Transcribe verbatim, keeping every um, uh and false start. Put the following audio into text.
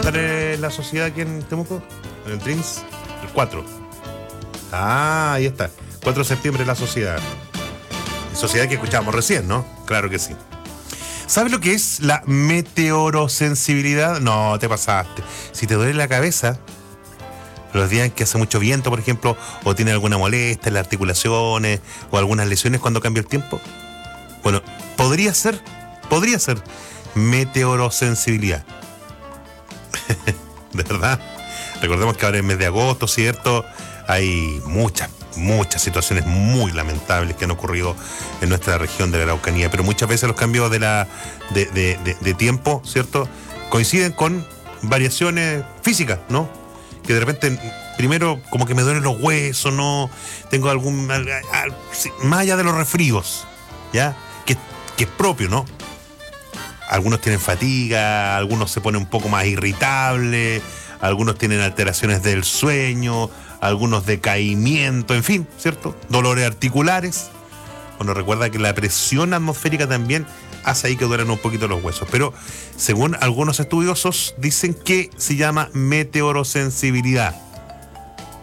estar en la sociedad aquí en Temuco? ¿En el Dreams? El cuatro. Ah, ahí está. cuatro de septiembre la sociedad. Sociedad que escuchábamos recién, ¿no? Claro que sí. ¿Sabes lo que es la meteorosensibilidad? No, te pasaste. Si te duele la cabeza, los días en que hace mucho viento, por ejemplo, o tiene alguna molestia en las articulaciones o algunas lesiones cuando cambia el tiempo, bueno, podría ser, podría ser meteorosensibilidad. ¿De verdad? Recordemos que ahora en el mes de agosto, ¿cierto? Hay muchas, muchas situaciones muy lamentables que han ocurrido en nuestra región de la Araucanía, pero muchas veces los cambios de la de, de, de, de tiempo, ¿cierto? Coinciden con variaciones físicas, ¿no? Que de repente, primero, como que me duelen los huesos, ¿no? Tengo algún... Al, al, más allá de los resfríos, ¿ya? Que, que es propio, ¿no? Algunos tienen fatiga, algunos se ponen un poco más irritables, algunos tienen alteraciones del sueño, algunos decaimiento, en fin, ¿cierto? Dolores articulares. Bueno, recuerda que la presión atmosférica también hace ahí que duelen un poquito los huesos. Pero según algunos estudiosos, dicen que se llama meteorosensibilidad.